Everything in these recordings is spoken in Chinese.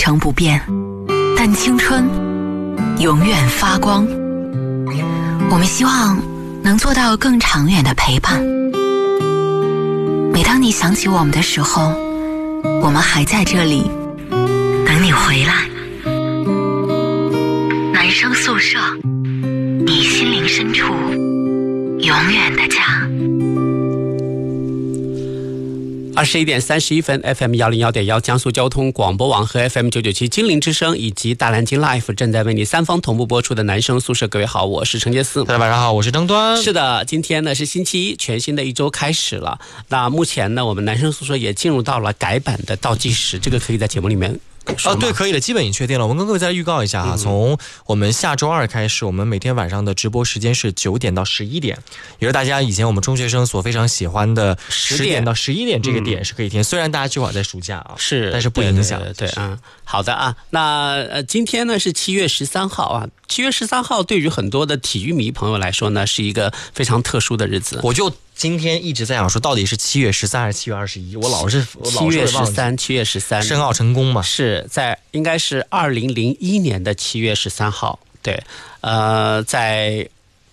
成不变，但青春永远发光。我们希望能做到更长远的陪伴。每当你想起我们的时候，我们还在这里等你回来。男生宿舍，你心灵深处永远的家。 21点31分 FM 101.1江苏交通广播网和 FM 997金陵之声以及大蓝鲸 Life 正在为你三方同步播出的男生宿舍。各位好，我是陈杰思。 大家晚上好，我是张端。 是的，今天呢是星期一，全新的一周开始了。那目前呢，我们男生宿舍也进入到了改版的倒计时，这个可以在节目里面对，可以的，基本已经确定了。我们跟各位再预告一下从我们下周二开始，我们每天晚上的直播时间是9点到11点，也是大家以前我们中学生所非常喜欢的10点到11点这个点是可以听。虽然大家就好在暑假啊， 是， 但是不影响。 对啊，好的啊。那今天呢是7月13号啊。7月13号对于很多的体育迷朋友来说呢，是一个非常特殊的日子。 我就今天一直在想说，到底是7月13还是7月21？我老是 7月13， 申奥成功嘛？ 是在应该是2001年的7月13号。对，在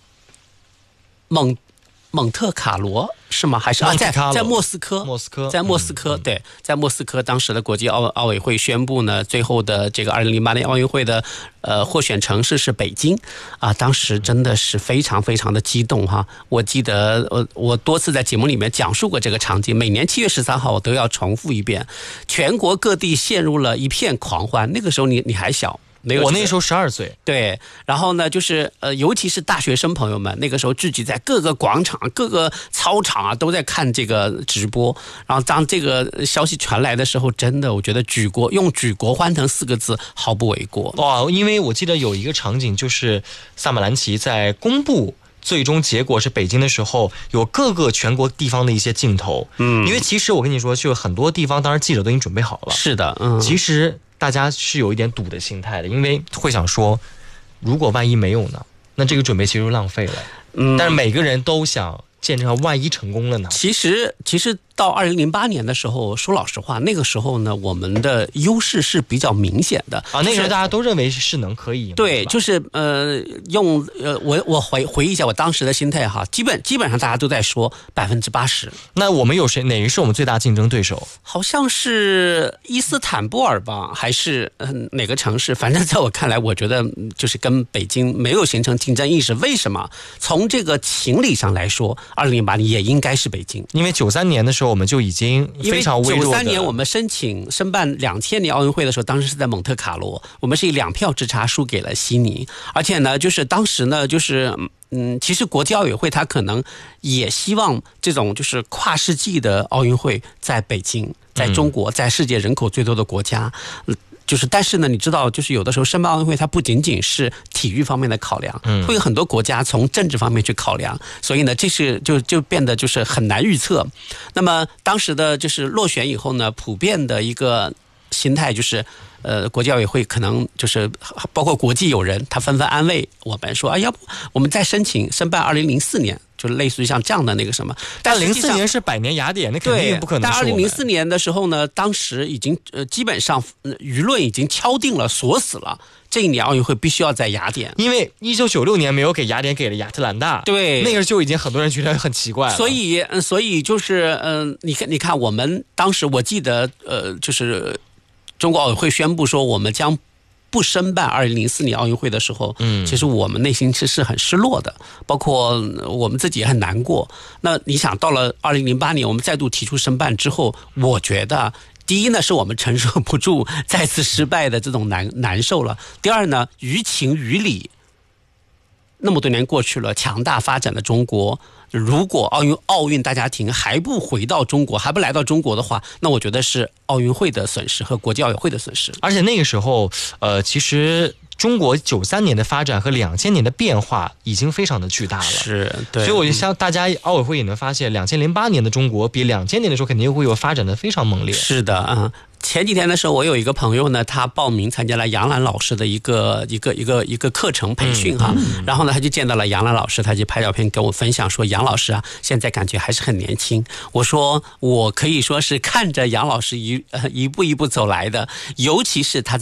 蒙特卡罗是吗？还是在莫斯科？在莫斯科，对，在莫斯科，当时的国际奥委会宣布呢，最后的这个2008年奥运会的获选城市是北京啊。当时真的是非常非常的激动哈！我记得我多次在节目里面讲述过这个场景，每年7月13号我都要重复一遍。全国各地陷入了一片狂欢，那个时候你还小。 我那时候12岁， 对，然后呢，就是尤其是大学生朋友们，那个时候聚集在各个广场、各个操场啊，都在看这个直播。然后当这个消息传来的时候，真的，我觉得用举国欢腾4个字毫不为过。 哇，因为我记得有一个场景，就是萨马兰奇在公布最终结果是北京的时候，有各个全国地方的一些镜头。因为其实我跟你说，就很多地方，当时记者都已经准备好了。 是的， 其实大家是有一点赌的心态的，因为会想说，如果万一没有呢，那这个准备其实就浪费了。但是每个人都想见证万一成功了呢。 其实到2008年的时候，说老实话，那个时候呢，我们的优势是比较明显的啊。那个时候大家都认为是可以。 对，就是我回忆一下我当时的心态哈，基本上大家都在说80%。 那我们有哪个是我们最大竞争对手？ 好像是伊斯坦布尔吧，还是哪个城市？反正在我看来，我觉得就是跟北京没有形成竞争意识。为什么？从这个情理上来说，2008年也应该是北京， 因为93年的时候我们就已经非常微弱的。 93年我们申办2000年奥运会的时候，当时是在蒙特卡罗，我们是以2票之差输给了悉尼。而且呢，就是当时呢，就是其实国际奥委会它可能也希望这种就是跨世纪的奥运会在北京，在中国，在世界人口最多的国家。但是呢，你知道，就是有的时候申办奥运会，它不仅仅是体育方面的考量，会有很多国家从政治方面去考量，所以呢，这是就变得就是很难预测。那么当时的就是落选以后呢，普遍的一个心态就是，国际奥委会可能就是包括国际友人，他纷纷安慰我们说，要不我们再申办2004年。就类似于像这样的那个什么， 但04年是100年雅典，那肯定不可能是我们。 但2004年的时候呢，当时已经基本上舆论已经敲定了，锁死了这一年奥运会必须要在雅典， 因为1996年没有给雅典，给了亚特兰大。 对， 那个就已经很多人觉得很奇怪了。 所以就是你看我们当时我记得就是中国奥委会宣布说我们将不申办2004年奥运会的时候，其实我们内心是很失落的，包括我们自己也很难过。那你想，到了2008年，我们再度提出申办之后，我觉得第一呢，是我们承受不住再次失败的这种难受了；第二呢，于情于理，那么多年过去了，强大发展的中国，如果奥运大家庭还不回到中国，还不来到中国的话，那我觉得是奥运会的损失和国际奥委会的损失。 而且那个时候，其实中国93年的发展和2000年的变化已经非常的巨大了。 是，对。 所以我就想，大家奥委会也能发现，2008年的中国比2000年的时候肯定会有发展的非常猛烈。 是的啊。前几天的时候，我有一个朋友呢，他报名参加了杨澜老师的一个课程培训哈，然后呢，他就见到了杨澜老师，他就拍照片跟我分享说，杨老师啊，现在感觉还是很年轻。我说我可以说是看着杨老师一步一步走来的，尤其是他在